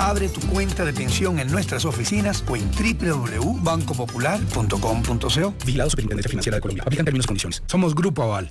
Abre tu cuenta de pensión en nuestras oficinas o en www.bancopopular.com.co. Vigilado Superintendencia Financiera de Colombia. Aplican términos y condiciones. Somos Grupo Aval.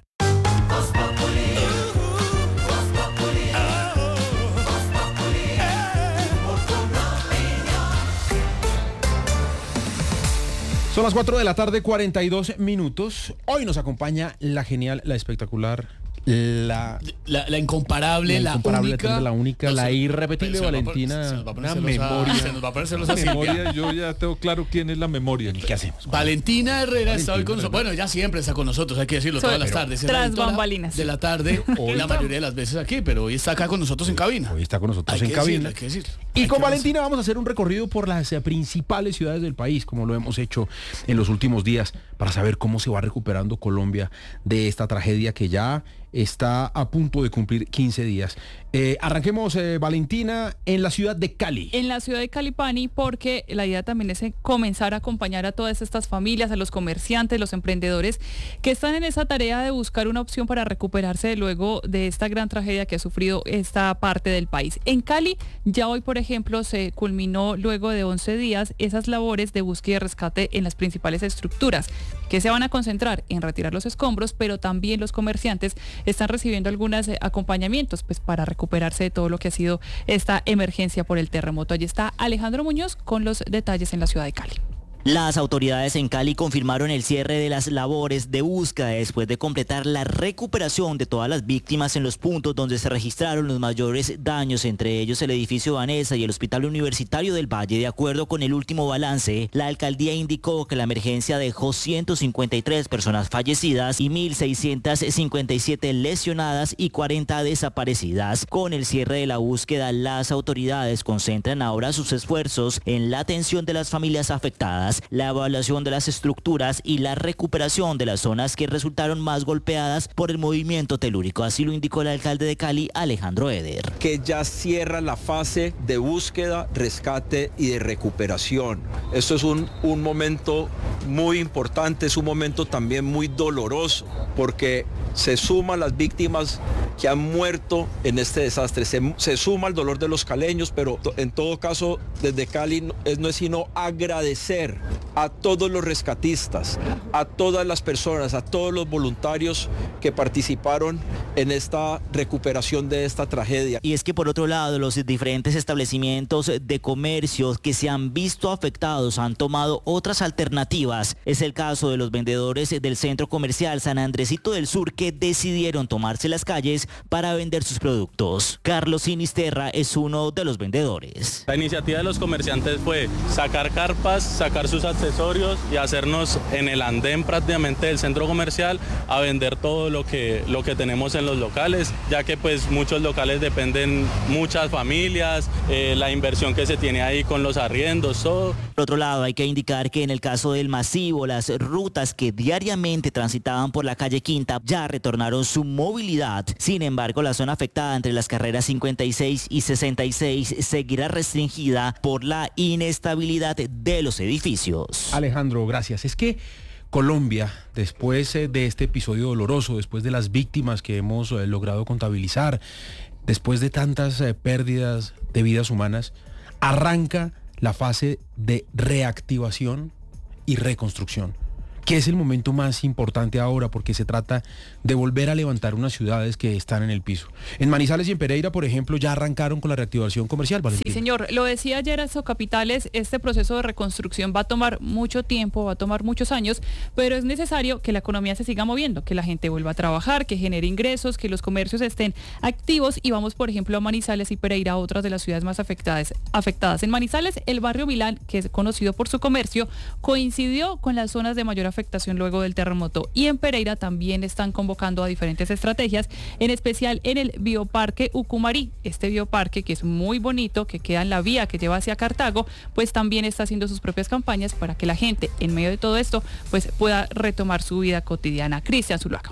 Son las 4 de la tarde, 42 minutos. Hoy nos acompaña la genial, la espectacular, la incomparable, la única, la irrepetible Valentina. Una memoria. Se nos va a aparecer los memoria, yo ya tengo claro quién es la memoria. ¿Qué hacemos? Valentina Herrera está hoy con nosotros. Bueno, ella siempre está con nosotros, hay que decirlo, todas las tardes. Tras bambalinas. De la tarde, la mayoría de las veces aquí, pero hoy está acá con nosotros en cabina. Hoy está con nosotros en cabina. Y con Valentina vamos a hacer un recorrido por las principales ciudades del país, como lo hemos hecho en los últimos días, para saber cómo se va recuperando Colombia de esta tragedia que ya está a punto de cumplir 15 días. Arranquemos, Valentina, en la ciudad de Cali. En la ciudad de Cali, Pani, porque la idea también es comenzar a acompañar a todas estas familias, a los comerciantes, los emprendedores que están en esa tarea de buscar una opción para recuperarse luego de esta gran tragedia que ha sufrido esta parte del país. En Cali, ya hoy, por ejemplo, se culminó luego de 11 días esas labores de búsqueda y rescate en las principales estructuras, que se van a concentrar en retirar los escombros, pero también los comerciantes están recibiendo algunos acompañamientos pues para recuperarse de todo lo que ha sido esta emergencia por el terremoto. Allí está Alejandro Muñoz con los detalles en la ciudad de Cali. Las autoridades en Cali confirmaron el cierre de las labores de búsqueda después de completar la recuperación de todas las víctimas en los puntos donde se registraron los mayores daños, entre ellos el edificio Vanessa y el Hospital Universitario del Valle. De acuerdo con el último balance, la alcaldía indicó que la emergencia dejó 153 personas fallecidas y 1.657 lesionadas y 40 desaparecidas. Con el cierre de la búsqueda, las autoridades concentran ahora sus esfuerzos en la atención de las familias afectadas, la evaluación de las estructuras y la recuperación de las zonas que resultaron más golpeadas por el movimiento telúrico. Así lo indicó el alcalde de Cali, Alejandro Eder. Que ya cierra la fase de búsqueda, rescate y de recuperación. Esto es un momento muy importante, es un momento también muy doloroso, porque se suman las víctimas que han muerto en este desastre, se suma el dolor de los caleños, pero en todo caso, desde Cali no es sino agradecer a todos los rescatistas, a todas las personas, a todos los voluntarios que participaron en esta recuperación de esta tragedia. Y es que por otro lado, los diferentes establecimientos de comercio que se han visto afectados han tomado otras alternativas. Es el caso de los vendedores del centro comercial San Andresito del Sur, que decidieron tomarse las calles para vender sus productos. Carlos Sinisterra es uno de los vendedores. La iniciativa de los comerciantes fue sacar carpas, sacar sus accesorios y hacernos en el andén prácticamente del centro comercial a vender todo lo que tenemos en los locales, ya que pues muchos locales dependen muchas familias, la inversión que se tiene ahí con los arriendos, todo. Por otro lado, hay que indicar que en el caso del masivo, las rutas que diariamente transitaban por la calle Quinta ya retornaron su movilidad. Sin embargo, la zona afectada entre las carreras 56 y 66 seguirá restringida por la inestabilidad de los edificios. Alejandro, gracias. Es que Colombia, después de este episodio doloroso, después de las víctimas que hemos logrado contabilizar, después de tantas pérdidas de vidas humanas, arranca la fase de reactivación y reconstrucción, que es el momento más importante ahora, porque se trata de volver a levantar unas ciudades que están en el piso. En Manizales y en Pereira, por ejemplo, ya arrancaron con la reactivación comercial, Valentina. Sí, señor. Lo decía ayer a Socapitales, este proceso de reconstrucción va a tomar mucho tiempo, va a tomar muchos años, pero es necesario que la economía se siga moviendo, que la gente vuelva a trabajar, que genere ingresos, que los comercios estén activos, y vamos, por ejemplo, a Manizales y Pereira, otras de las ciudades más afectadas. En Manizales, el barrio Milán, que es conocido por su comercio, coincidió con las zonas de mayor afectación luego del terremoto, y en Pereira también están convocando a diferentes estrategias, en especial en el bioparque Ucumarí. Este bioparque, que es muy bonito, que queda en la vía que lleva hacia Cartago, pues también está haciendo sus propias campañas para que la gente, en medio de todo esto, pues pueda retomar su vida cotidiana. Cristian Zuluaga.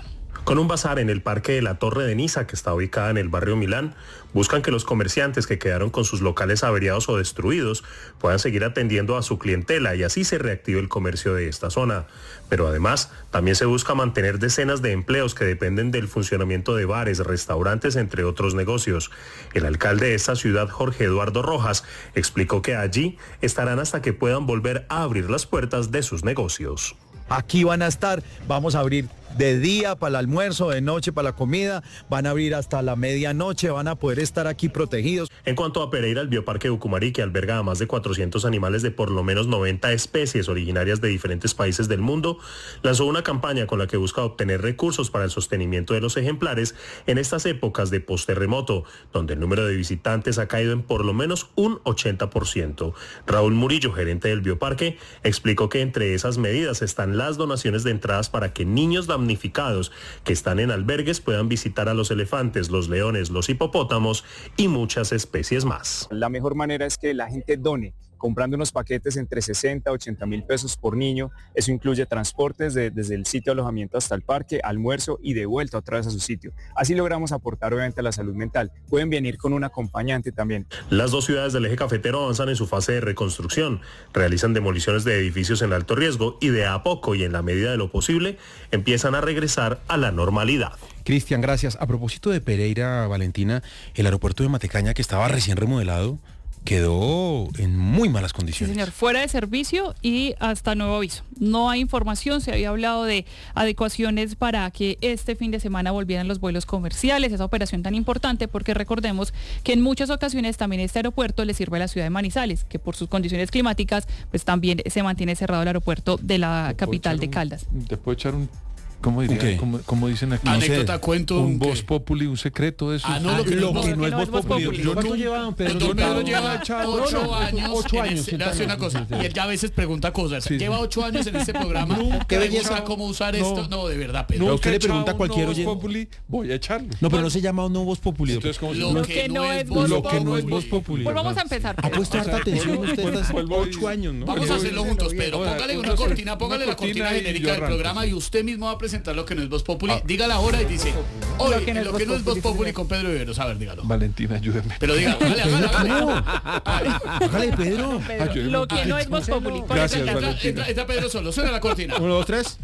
Con un bazar en el Parque de la Torre de Niza, que está ubicada en el barrio Milán, buscan que los comerciantes que quedaron con sus locales averiados o destruidos puedan seguir atendiendo a su clientela y así se reactive el comercio de esta zona. Pero además, también se busca mantener decenas de empleos que dependen del funcionamiento de bares, restaurantes, entre otros negocios. El alcalde de esta ciudad, Jorge Eduardo Rojas, explicó que allí estarán hasta que puedan volver a abrir las puertas de sus negocios. Aquí van a estar, vamos a abrir de día para el almuerzo, de noche para la comida, van a abrir hasta la medianoche, van a poder estar aquí protegidos. En cuanto a Pereira, el Bioparque Ucumari, que alberga a más de 400 animales de por lo menos 90 especies originarias de diferentes países del mundo, lanzó una campaña con la que busca obtener recursos para el sostenimiento de los ejemplares en estas épocas de posterremoto, donde el número de visitantes ha caído en por lo menos un 80%. Raúl Murillo, gerente del Bioparque, explicó que entre esas medidas están las donaciones de entradas para que niños damnificados que están en albergues puedan visitar a los elefantes, los leones, los hipopótamos y muchas especies más. La mejor manera es que la gente done, comprando unos paquetes entre 60 a 80 mil pesos por niño. Eso incluye transportes desde el sitio de alojamiento hasta el parque, almuerzo y de vuelta otra vez a su sitio. Así logramos aportar obviamente a la salud mental. Pueden venir con un acompañante también. Las dos ciudades del eje cafetero avanzan en su fase de reconstrucción, realizan demoliciones de edificios en alto riesgo y de a poco y en la medida de lo posible empiezan a regresar a la normalidad. Cristian, gracias. A propósito de Pereira, Valentina, el aeropuerto de Matecaña, que estaba recién remodelado, quedó en muy malas condiciones. Sí, señor, fuera de servicio y hasta nuevo aviso. No hay información, se había hablado de adecuaciones para que este fin de semana volvieran los vuelos comerciales, esa operación tan importante, porque recordemos que en muchas ocasiones también este aeropuerto le sirve a la ciudad de Manizales, que por sus condiciones climáticas, pues también se mantiene cerrado el aeropuerto de la capital de Caldas. ¿Te puedo echar un... ¿Cómo diría? Okay. ¿Cómo dicen aquí? Anécdota, no sé, cuento. Un voz populi, un secreto de eso. No, lo que no es voz populi. ¿Cuánto lleva Pedro? Don Pedro lleva 8 años. 8 años. Le hace una cosa. Y él ya a veces pregunta cosas. Sí. Lleva 8 años en este programa. Qué belleza. ¿Cómo usar esto? No, de verdad, Pedro. ¿Usted le pregunta a cualquier oyente? Populi, voy a echarlo. No, pero no se llama no voz populi. Entonces, ¿cómo lo que no es voz populi. Pues vamos a empezar. Ha puesto harta atención usted estas 8 años, ¿no? Vamos a hacerlo juntos, Pedro. Póngale una cortina, póngale la cortina genérica del programa y usted mismo va a presentar lo que no es voz populi. Diga la hora y dice, oye, lo que no es voz populi con Pedro Viveros. A ver, dígalo. Valentina, ayúdeme. Pero dígalo, hágale, Pedro. Lo que no es voz populi. Gracias, Valentina. Está Pedro solo, suena la cortina. 1, 2, 3.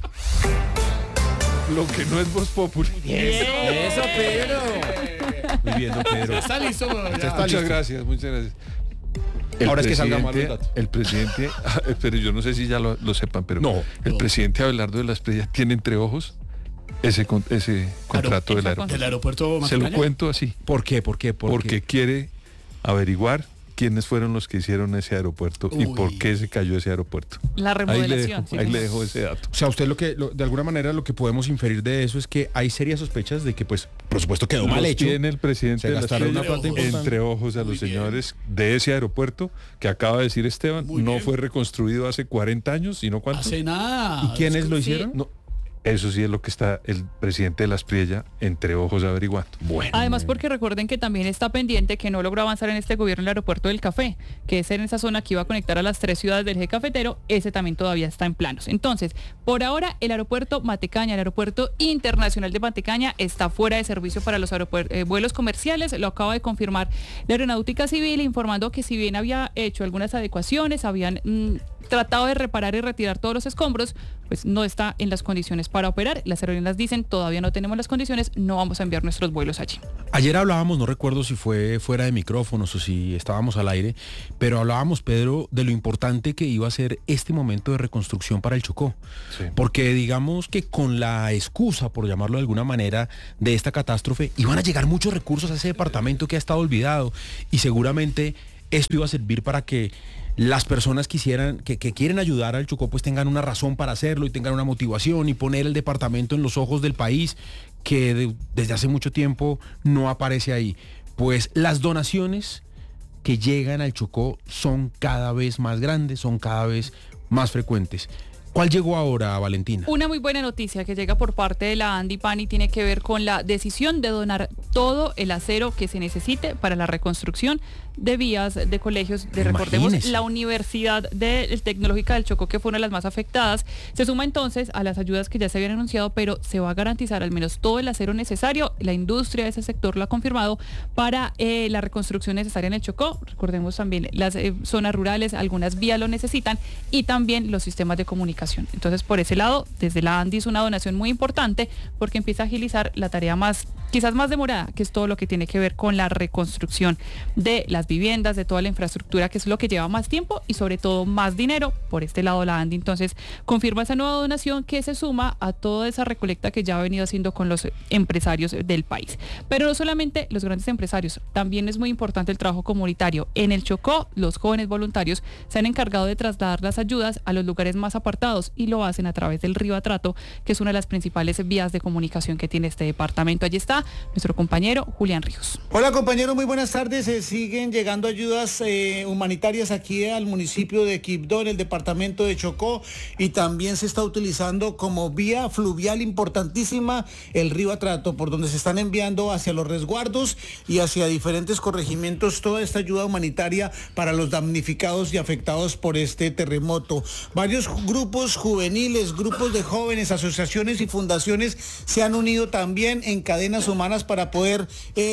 Lo que no es voz populi. Eso, Pedro. Muy bien, Pedro. Está listo. Muchas gracias. Ahora es que salga mal los datos. El presidente, pero yo no sé si ya lo sepan, pero el presidente Abelardo de la Espriella tiene entre ojos ese contrato del aeropuerto. Se lo cuento así. ¿Por qué? Porque quiere averiguar quiénes fueron los que hicieron ese aeropuerto y por qué se cayó ese aeropuerto. La remodelación. Ahí le dejo ese dato. O sea, usted de alguna manera lo que podemos inferir de eso es que hay serias sospechas de que, pues, por supuesto quedó mal hecho. Tiene el presidente de la Espriella entre ojos a los señores de ese aeropuerto que acaba de decir Esteban, no fue reconstruido hace 40 años, sino ¿cuántos? Hace nada. ¿Y quiénes lo hicieron? No. Eso sí es lo que está el presidente de la Espriella entre ojos averiguando. Bueno. Además, porque recuerden que también está pendiente que no logró avanzar en este gobierno el aeropuerto del Café, que es en esa zona que iba a conectar a las 3 ciudades del eje cafetero. Ese también todavía está en planos. Entonces, por ahora, el aeropuerto Matecaña, el aeropuerto internacional de Matecaña, está fuera de servicio para los vuelos comerciales. Lo acaba de confirmar la Aeronáutica Civil, informando que si bien había hecho algunas adecuaciones, habían tratado de reparar y retirar todos los escombros, pues no está en las condiciones para operar. Las aerolíneas dicen, todavía no tenemos las condiciones, no vamos a enviar nuestros vuelos allí. Ayer hablábamos, no recuerdo si fue fuera de micrófonos o si estábamos al aire, pero hablábamos, Pedro, de lo importante que iba a ser este momento de reconstrucción para el Chocó. Sí. Porque digamos que con la excusa, por llamarlo de alguna manera, de esta catástrofe, iban a llegar muchos recursos a ese departamento que ha estado olvidado y seguramente esto iba a servir para que las personas que quieren ayudar al Chocó pues tengan una razón para hacerlo y tengan una motivación y poner el departamento en los ojos del país que desde hace mucho tiempo no aparece ahí. Pues las donaciones que llegan al Chocó son cada vez más grandes, son cada vez más frecuentes. ¿Cuál llegó ahora, Valentina? Una muy buena noticia que llega por parte de la Andipani tiene que ver con la decisión de donar todo el acero que se necesite para la reconstrucción de vías de colegios. Recordemos, la Universidad Tecnológica del Chocó, que fue una de las más afectadas, se suma entonces a las ayudas que ya se habían anunciado, pero se va a garantizar al menos todo el acero necesario. La industria de ese sector lo ha confirmado para la reconstrucción necesaria en el Chocó. Recordemos también las zonas rurales, algunas vías lo necesitan, y también los sistemas de comunicación. Entonces, por ese lado, desde la ANDI es una donación muy importante porque empieza a agilizar la tarea quizás más demorada, que es todo lo que tiene que ver con la reconstrucción de las viviendas, de toda la infraestructura, que es lo que lleva más tiempo y sobre todo más dinero. Por este lado, la ANDI entonces confirma esa nueva donación que se suma a toda esa recolecta que ya ha venido haciendo con los empresarios del país. Pero no solamente los grandes empresarios, también es muy importante el trabajo comunitario. En el Chocó, los jóvenes voluntarios se han encargado de trasladar las ayudas a los lugares más apartados y lo hacen a través del río Atrato, que es una de las principales vías de comunicación que tiene este departamento. Allí está nuestro compañero Julián Ríos. Hola compañero, muy buenas tardes. Siguen llegando ayudas humanitarias aquí al municipio de Quibdó, en el departamento de Chocó, y también se está utilizando como vía fluvial importantísima el río Atrato, por donde se están enviando hacia los resguardos y hacia diferentes corregimientos toda esta ayuda humanitaria para los damnificados y afectados por este terremoto. Varios grupos juveniles, grupos de jóvenes, asociaciones y fundaciones se han unido también en cadenas humanas para poder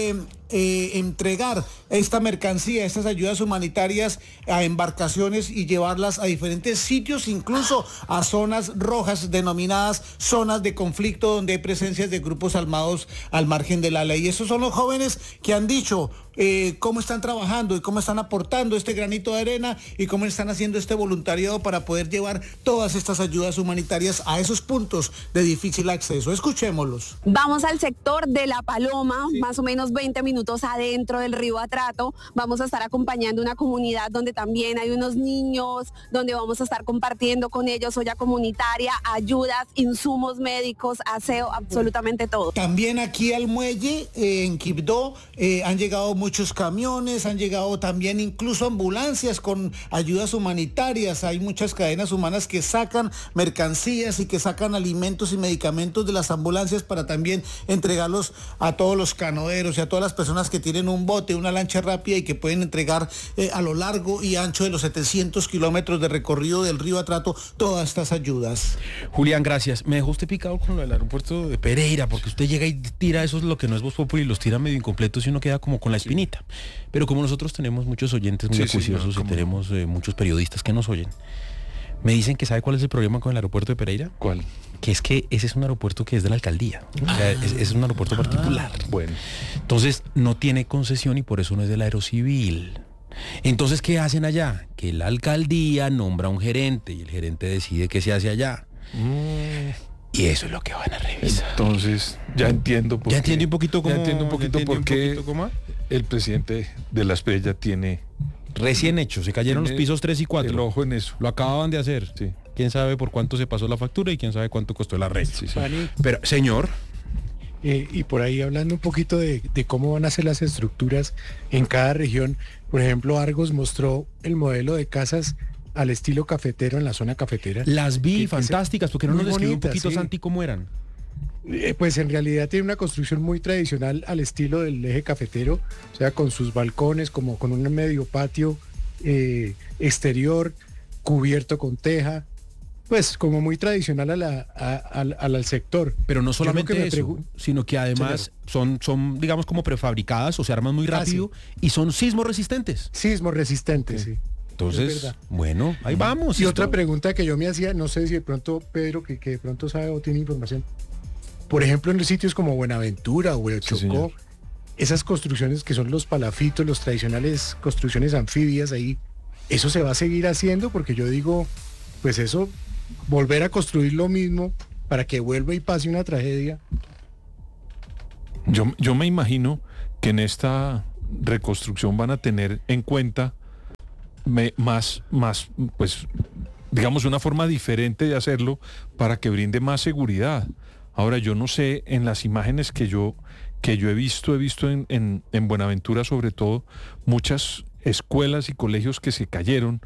entregar esta mercancía, estas ayudas humanitarias a embarcaciones y llevarlas a diferentes sitios, incluso a zonas rojas denominadas zonas de conflicto, donde hay presencias de grupos armados al margen de la ley. Y esos son los jóvenes que han dicho cómo están trabajando y cómo están aportando este granito de arena y cómo están haciendo este voluntariado para poder llevar todas estas ayudas humanitarias a esos puntos de difícil acceso. Escuchémoslos. Vamos al sector de La Paloma, más o menos 20 minutos adentro del río Atrato. Vamos a estar acompañando una comunidad donde también hay unos niños, donde vamos a estar compartiendo con ellos olla comunitaria, ayudas, insumos médicos, aseo, absolutamente todo. También aquí al muelle, en Quibdó, han llegado muchos camiones, han llegado también incluso ambulancias con ayudas humanitarias. Hay muchas cadenas humanas que sacan mercancías y que sacan alimentos y medicamentos de las ambulancias para también entregarlos a todos los canoeros y a todas las personas que tienen un bote, una lancha rápida y que pueden entregar a lo largo y ancho de los 700 kilómetros de recorrido del río Atrato todas estas ayudas. Julián, gracias. Me dejó usted picado con lo del aeropuerto de Pereira, porque usted llega y tira eso, es lo que no es Voz Populi, y los tira medio incompletos y uno queda como con la espinita. Pero como nosotros tenemos muchos oyentes muy acuciosos y tenemos muchos periodistas que nos oyen, me dicen que ¿sabe cuál es el problema con el aeropuerto de Pereira? ¿Cuál? Que es que ese es un aeropuerto que es de la alcaldía. O sea, es un aeropuerto particular. Bueno. Entonces no tiene concesión y por eso no es del Aerocivil. Entonces, ¿qué hacen allá? Que la alcaldía nombra un gerente y el gerente decide qué se hace allá. Y eso es lo que van a revisar. Entonces, ya entiendo por qué. Ya entiendo un poquito cómo. Ya entiendo un poquito por qué el presidente de la Estrella tiene... Recién hecho, se cayeron los pisos 3 y 4. El ojo en eso. Lo acababan de hacer. Sí. Quién sabe por cuánto se pasó la factura y quién sabe cuánto costó la red. Sí. Pero, señor... y por ahí hablando un poquito de cómo van a ser las estructuras en cada región. Por ejemplo, Argos mostró el modelo de casas al estilo cafetero en la zona cafetera. Las vi fantásticas, porque no nos describió un poquito, sí. Santi, cómo eran. Pues en realidad tiene una construcción muy tradicional al estilo del eje cafetero, o sea, con sus balcones, como con un medio patio exterior, cubierto con teja, pues como muy tradicional al sector. Pero no solamente eso, sino que además son, digamos, como prefabricadas o se arman muy rápido y son sismo resistentes. Sismo resistentes, sí. Entonces, bueno, ahí vamos. Y otra pregunta que yo me hacía, no sé si de pronto Pedro, que de pronto sabe o tiene información. Por ejemplo, en los sitios como Buenaventura o el Chocó, esas construcciones que son los palafitos, los tradicionales construcciones anfibias ahí, ¿eso se va a seguir haciendo? Porque yo digo, pues eso, volver a construir lo mismo para que vuelva y pase una tragedia. Yo me imagino que en esta reconstrucción van a tener en cuenta más, pues, digamos, una forma diferente de hacerlo para que brinde más seguridad. Ahora, yo no sé, en las imágenes que yo he visto en Buenaventura, sobre todo, muchas escuelas y colegios que se cayeron,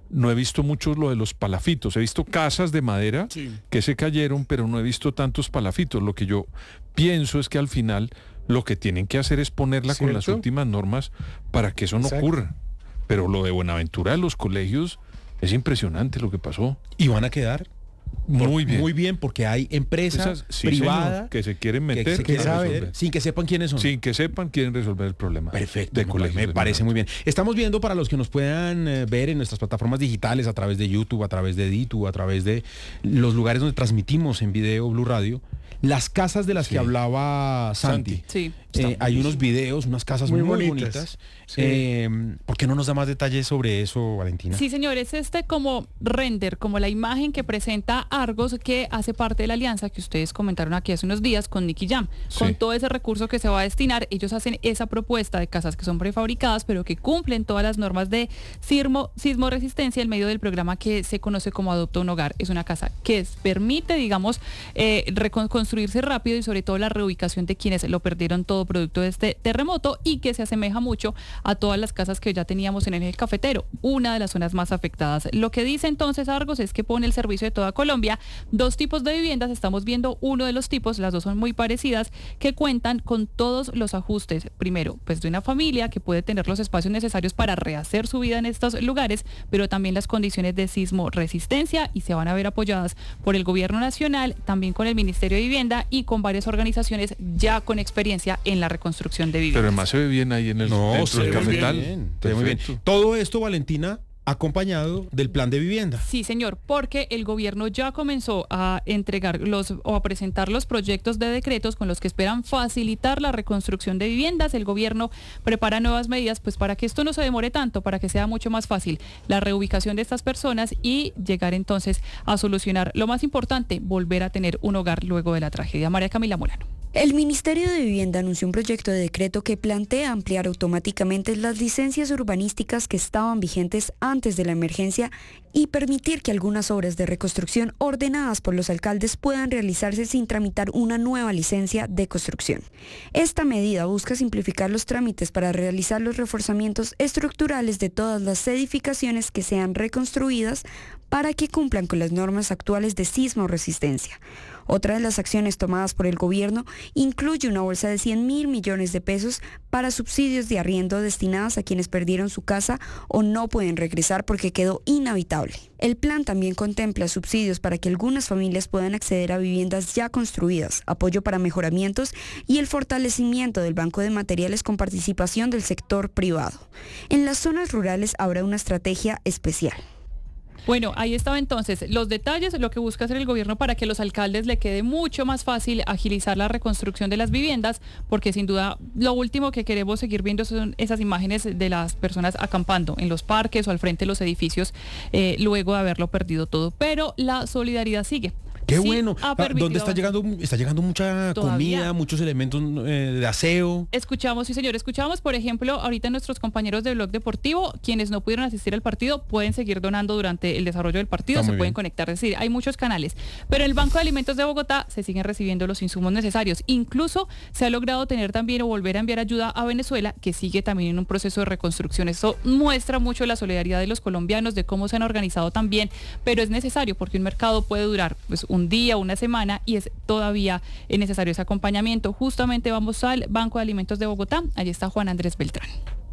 no he visto mucho lo de los palafitos. He visto casas de madera que se cayeron, pero no he visto tantos palafitos. Lo que yo pienso es que al final lo que tienen que hacer es ponerla con las últimas normas para que eso no ocurra. Pero lo de Buenaventura de los colegios es impresionante lo que pasó. ¿Y van a quedar? Muy bien. Muy bien, porque hay empresas privadas que se quieren meter, sin que sepan quiénes son. Sin que sepan, quieren resolver el problema. Perfecto, me parece muy bien. Estamos viendo, para los que nos puedan ver en nuestras plataformas digitales, a través de YouTube, a través de Ditu, a través de los lugares donde transmitimos en video Blue Radio, las casas de las que hablaba Santi. Sí. Hay unos videos, unas casas muy bonitas. Sí. ¿Por qué no nos da más detalles sobre eso, Valentina? Sí, señor, es como render, como la imagen que presenta Argos, que hace parte de la alianza que ustedes comentaron aquí hace unos días con Nicky Jam. Sí. Con todo ese recurso que se va a destinar, ellos hacen esa propuesta de casas que son prefabricadas, pero que cumplen todas las normas de sismo resistencia en medio del programa que se conoce como Adopta un Hogar. Es una casa que permite, digamos, reconstruirse rápido y sobre todo la reubicación de quienes lo perdieron todo producto de este terremoto, y que se asemeja mucho a todas las casas que ya teníamos en el eje cafetero, una de las zonas más afectadas. Lo que dice entonces Argos es que pone el servicio de toda Colombia 2 tipos de viviendas. Estamos viendo uno de los tipos, las dos son muy parecidas, que cuentan con todos los ajustes. Primero, pues de una familia que puede tener los espacios necesarios para rehacer su vida en estos lugares, pero también las condiciones de sismo resistencia, y se van a ver apoyadas por el gobierno nacional, también con el Ministerio de Vivienda y con varias organizaciones ya con experiencia en la reconstrucción de viviendas. Pero además se ve bien ahí en el dentro del cafetal. Muy bien. Todo esto, Valentina, acompañado del plan de vivienda. Sí, señor, porque el gobierno ya comenzó a entregar o a presentar los proyectos de decretos con los que esperan facilitar la reconstrucción de viviendas. El gobierno prepara nuevas medidas pues para que esto no se demore tanto, para que sea mucho más fácil la reubicación de estas personas y llegar entonces a solucionar lo más importante, volver a tener un hogar luego de la tragedia. María Camila Molano. El Ministerio de Vivienda anunció un proyecto de decreto que plantea ampliar automáticamente las licencias urbanísticas que estaban vigentes antes de la emergencia y permitir que algunas obras de reconstrucción ordenadas por los alcaldes puedan realizarse sin tramitar una nueva licencia de construcción. Esta medida busca simplificar los trámites para realizar los reforzamientos estructurales de todas las edificaciones que sean reconstruidas para que cumplan con las normas actuales de sismo resistencia. Otra de las acciones tomadas por el gobierno incluye una bolsa de 100.000 millones de pesos para subsidios de arriendo destinadas a quienes perdieron su casa o no pueden regresar porque quedó inhabitable. El plan también contempla subsidios para que algunas familias puedan acceder a viviendas ya construidas, apoyo para mejoramientos y el fortalecimiento del banco de materiales con participación del sector privado. En las zonas rurales habrá una estrategia especial. Bueno, ahí estaba entonces los detalles, lo que busca hacer el gobierno para que los alcaldes le quede mucho más fácil agilizar la reconstrucción de las viviendas, porque sin duda lo último que queremos seguir viendo son esas imágenes de las personas acampando en los parques o al frente de los edificios luego de haberlo perdido todo. Pero la solidaridad sigue. Qué bueno. ¿Dónde está llegando? Está llegando mucha comida, muchos elementos de aseo. Escuchamos, por ejemplo, ahorita nuestros compañeros de Blog Deportivo, quienes no pudieron asistir al partido, pueden seguir donando durante el desarrollo del partido, se pueden conectar, es decir, hay muchos canales. Pero en el Banco de Alimentos de Bogotá se siguen recibiendo los insumos necesarios. Incluso se ha logrado tener también o volver a enviar ayuda a Venezuela, que sigue también en un proceso de reconstrucción. Eso muestra mucho la solidaridad de los colombianos, de cómo se han organizado también, pero es necesario porque un mercado puede durar pues un día, una semana, y es todavía necesario ese acompañamiento. Justamente vamos al Banco de Alimentos de Bogotá. Allí está Juan Andrés Beltrán.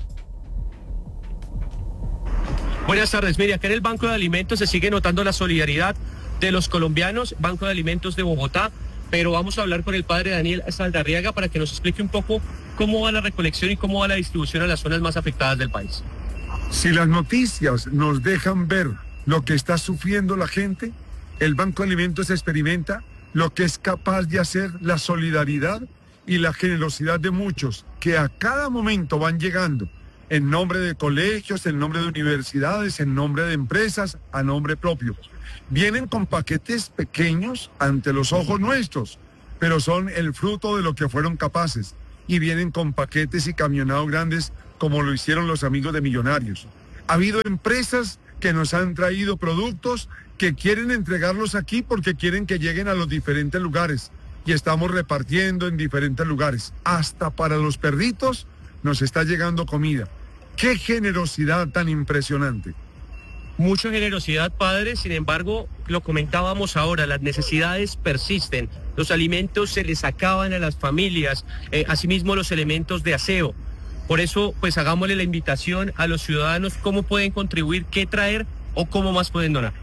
Buenas tardes. Mire, acá en el Banco de Alimentos se sigue notando la solidaridad de los colombianos, Banco de Alimentos de Bogotá, pero vamos a hablar con el padre Daniel Saldarriaga para que nos explique un poco cómo va la recolección y cómo va la distribución a las zonas más afectadas del país. Si las noticias nos dejan ver lo que está sufriendo la gente, el Banco de Alimentos experimenta lo que es capaz de hacer la solidaridad y la generosidad de muchos que a cada momento van llegando en nombre de colegios, en nombre de universidades, en nombre de empresas, a nombre propio. Vienen con paquetes pequeños ante los ojos nuestros, pero son el fruto de lo que fueron capaces. Y vienen con paquetes y camionados grandes como lo hicieron los amigos de Millonarios. Ha habido empresas que nos han traído productos que quieren entregarlos aquí porque quieren que lleguen a los diferentes lugares y estamos repartiendo en diferentes lugares. Hasta para los perritos nos está llegando comida. ¡Qué generosidad tan impresionante! Mucha generosidad, padre, sin embargo, lo comentábamos ahora, las necesidades persisten, los alimentos se les acaban a las familias, asimismo los elementos de aseo. Por eso, pues hagámosle la invitación a los ciudadanos cómo pueden contribuir, qué traer o cómo más pueden donar.